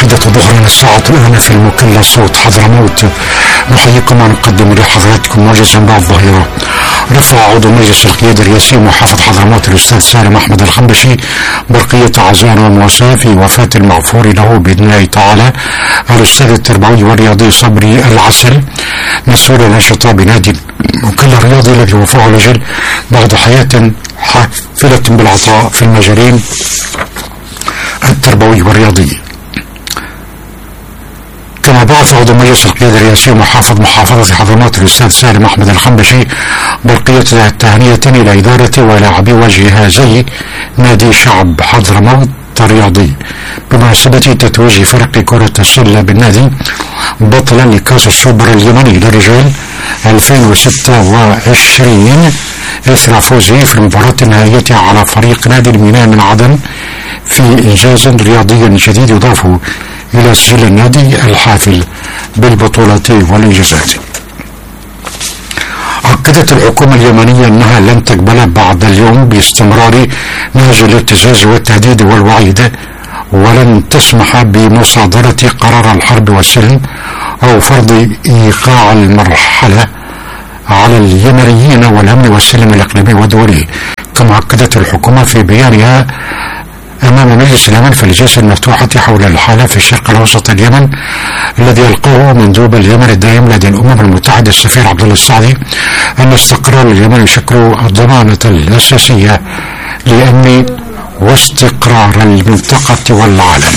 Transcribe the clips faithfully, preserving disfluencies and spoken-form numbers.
واحدة ظهرا الساعة الآن في المكلا صوت حضرموت. نحييكم ونقدم لحضراتكم موجز أنباء الظهيرة. رفع عضو مجلس القيادة الرئاسي محافظ حضرموت الأستاذ سالم أحمد الخنبشي برقية عزاء ومواساة في وفاة المغفور له بإذن الله تعالى الأستاذ التربوي والرياضي صبري العسل مسؤول النشطاء بنادي المكلا الرياضي الذي وفاه الأجل بعد حياة حافلة بالعطاء في المجالين التربوي والرياضي. كما بعث عضو مجلس القيادة الرئاسي محافظ محافظة حضرموت الأستاذ سالم أحمد الخنبشي برقية تهنئة إلى إدارة ولاعبي وجهازي نادي شعب حضرموت الرياضي بمناسبة تتويج فرق كرة السلة بالنادي بطلا لكأس السوبر اليمني للرجال ألفين وستة وعشرين إثر فوزه في المباراة النهائية على فريق نادي الميناء من عدن في إنجاز رياضي جديد يضاف إلى سجل النادي الحافل بالبطولات والإنجازات. أكدت الحكومة اليمنية أنها لن تقبل بعد اليوم باستمرار نهج الابتزاز والتهديد والوعيد، ولن تسمح بمصادرة قرار الحرب والسلم أو فرض إيقاع المرحلة على اليمنيين والأمن والسلم الإقليمي والدولي. كما أكدت الحكومة في بيانها أمام مجلس الأمن في الجلسة المفتوحة حول الحالة في الشرق الأوسط اليمن الذي ألقاه مندوب اليمن الدائم لدى الأمم المتحدة السفير عبد الله السعدي أن استقرار اليمن يشكل الضمانة الأساسية لأمن واستقرار المنطقة والعالم.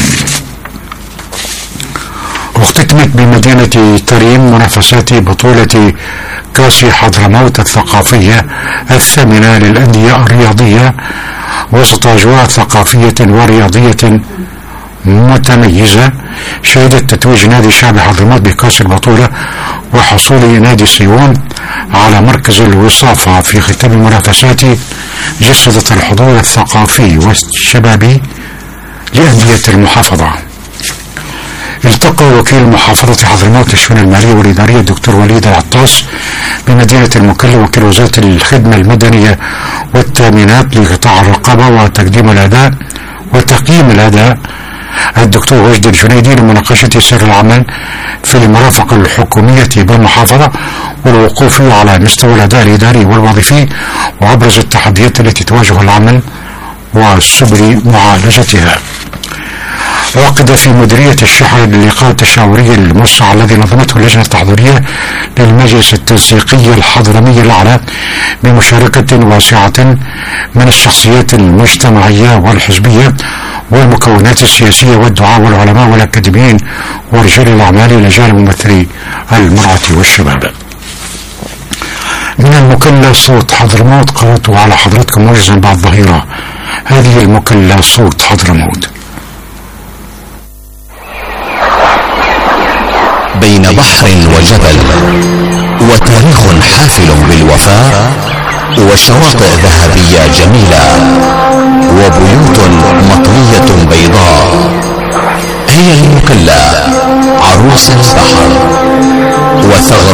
واختتمت بمدينة تريم منافسات بطولة كأس حضرموت الثقافية الثامنة للأندية الرياضية وسط أجواء ثقافية ورياضية متميزة شهدت تتويج نادي شعب حضرموت بكأس البطولة وحصول نادي صيون على مركز الوصافة في ختام المنافسات. جسدت الحضور الثقافي والشبابي لأندية المحافظة. التقى وكيل محافظة حضرموت للشؤون المالية والإدارية الدكتور وليد العطاس بمدينة المكلا وكيل وزارة الخدمة المدنية والتأمينات لقطاع الرقابة وتقديم الأداء وتقييم الأداء الدكتور وجدي الجنيدي لمناقشة سير العمل في المرافق الحكومية بالمحافظة والوقوف على مستوى الأداء الإداري والوظيفي وأبرز التحديات التي تواجه العمل وسبل معالجتها. عقد في مديرية الشحن اللقاء التشاوري الموسع الذي نظمته اللجنة التحضيرية للمجلس التنسيقي الحضرمي الأعلى بمشاركة واسعة من الشخصيات المجتمعية والحزبية والمكونات السياسية والدعاة والعلماء والأكاديميين ورجال الأعمال إلى جانب ممثلي المرأة والشباب. من المكلا صوت حضرموت قرأت على حضراتكم موجزا بعد ظهيرة. هذه المكلا صوت حضرموت. بين بحر وجبل وتاريخ حافل بالوفاء وشواطئ ذهبية جميلة وبيوت مطلية بيضاء، هي المكلا عروس البحر وثغر